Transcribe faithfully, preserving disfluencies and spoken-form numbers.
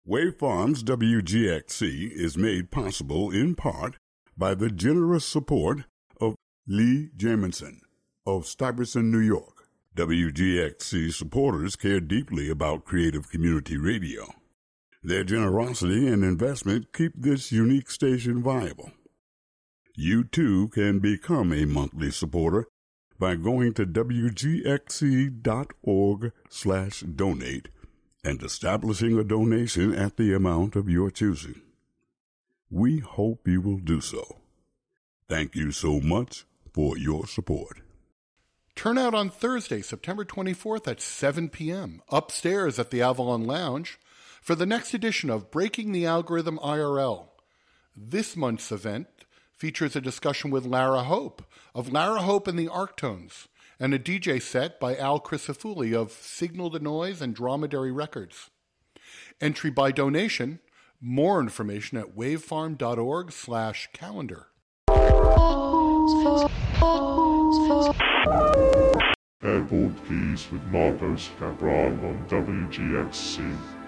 Waveforms W G X C is made possible in part by the generous support of Lee Jamison of Stuyvesant, New York. W G X C supporters care deeply about creative community radio. Their generosity and investment keep this unique station viable. You too can become a monthly supporter by going to W G X C dot org slash donate and establishing a donation at the amount of your choosing. We hope you will do so. Thank you so much for your support. Turn out on Thursday, September twenty-fourth at seven p.m. upstairs at the Avalon Lounge for the next edition of Breaking the Algorithm I R L. This month's event features a discussion with Lara Hope of Lara Hope and the Arctones, and a D J set by Al Crisafulli of Signal to Noise and Dromedary Records. Entry by donation. More information at wavefarm.org slash calendar. Airport Keys with Marcos Cabral on W G X C.